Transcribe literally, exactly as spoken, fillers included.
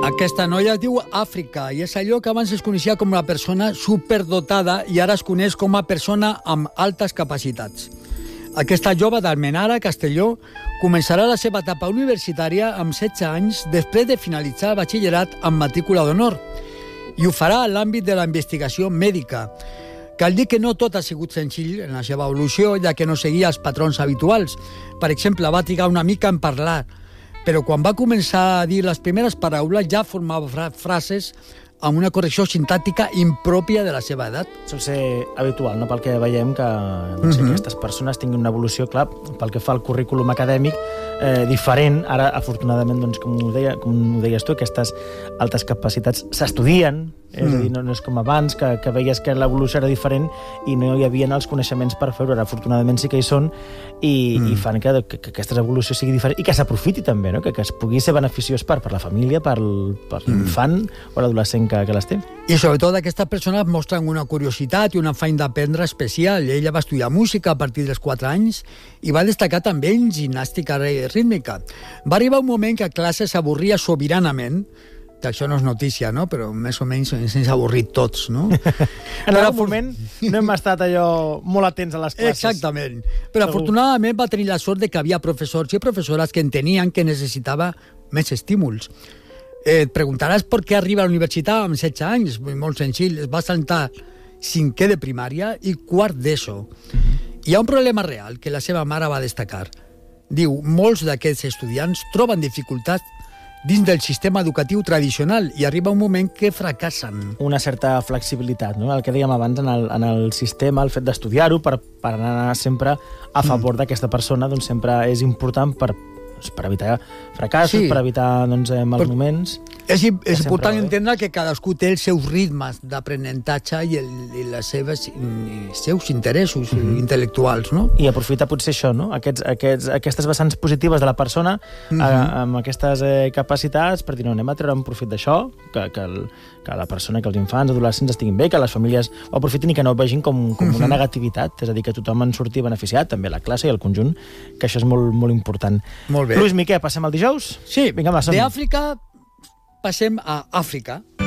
Aquesta noia es diu Àfrica i és allò que abans es coneixia com la persona superdotada i ara es coneix com a persona amb altes capacitats. Aquesta jove d'Almenara, Castelló, començarà la seva etapa universitària amb setze anys després de finalitzar el batxillerat amb matrícula d'honor i ho farà en l'àmbit de la investigació mèdica. Cal dir que no tot ha sigut senzill en la seva evolució, ja que no seguia els patrons habituals. Per exemple, va trigar una mica en parlar, però quan va començar a dir les primeres paraules ja formava fra frases amb una correcció sintàctica impròpia de la seva edat. Sol ser habitual, no? Pel que veiem que doncs, mm-hmm. aquestes persones tinguin una evolució, clar, pel que fa al currículum acadèmic, eh, diferent. Ara, afortunadament, doncs, com, ho deia, com ho deies tu, aquestes altes capacitats s'estudien, és mm. a dir, no, no és com abans, que, que veies que l'evolució era diferent i no hi havia els coneixements per fer-ho. Ara, afortunadament, sí que hi són i, mm. i fan que, que, que aquesta evolució sigui diferent i que s'aprofiti també, no? que, que es pugui ser beneficiós per, per la família, per, per mm. l'infant o l'adolescent que, que les té. I sobretot aquestes persones mostren una curiositat i un afany d'aprendre especial. Ella va estudiar música a partir dels quatre anys i va destacar també en gimnàstica rítmica. Va arribar un moment que a classe s'avorria sobiranament, que això no és notícia, no? Però més o menys ens avorrit tots, no? En algun moment no hem estat allò molt atents a les classes. Exactament. Però Segur. afortunadament va tenir la sort de que havia professors i professores que entenien que necessitava més estímuls. Eh, et preguntaràs per què arriba a la universitat amb setze anys. Molt senzill. Es va saltar cinquè de primària i quart d'ESO. Uh-huh. Hi ha un problema real que la seva mare va destacar. Diu, molts d'aquests estudiants troben dificultats dins del sistema educatiu tradicional i arriba un moment que fracassen. Una certa flexibilitat, no? El que dèiem abans en el, en el sistema, el fet d'estudiar-ho per, per anar sempre a favor mm. d'aquesta persona, doncs sempre és important per, doncs, per evitar fracassos, sí. per evitar doncs, mals per... moments. És, és important entendre que cadascú té els seus ritmes d'aprenentatge i, el, i les seves, els seus interessos mm-hmm. intel·lectuals, no? I aprofita potser això, no? Aquests, aquests, aquestes vessants positives de la persona mm-hmm. a, amb aquestes eh, capacitats per dir, no, anem a treure un profit d'això, que, que, el, que la persona, que els infants, adolescents estiguin bé, que les famílies ho aprofitin i que no ho vegin com, com mm-hmm. una negativitat, és a dir, que tothom en surti beneficiat, també la classe i el conjunt, que això és molt, molt important. Molt bé. Lluís Miquel, passem al dijous? Sí, vinga, va, som-hi. d'Àfrica passem a Àfrica.